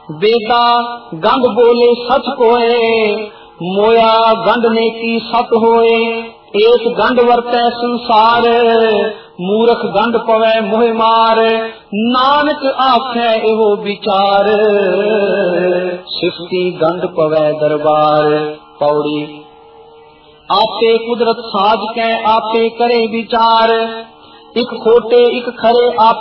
बेदा गंड बोले सच कोए, मोया गंड ने की सत होए। एक गंड वरतै संसार, मूर्ख गंड पवै मोह मार। नानक आखे एहो विचार, सिफती गंड पवै दरबार। पौड़ी आपे कुदरत साज कै आपे करे विचार, एक खोटे एक खरे आप